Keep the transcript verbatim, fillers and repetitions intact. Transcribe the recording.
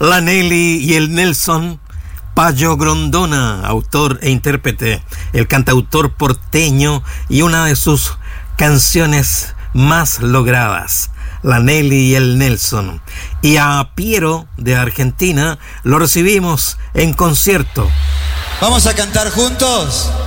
la Nelly y el Nelson. Payo Grondona, autor e intérprete, el cantautor porteño y una de sus canciones más logradas, la Nelly y el Nelson. Y a Piero de Argentina lo recibimos en concierto. Vamos a cantar juntos.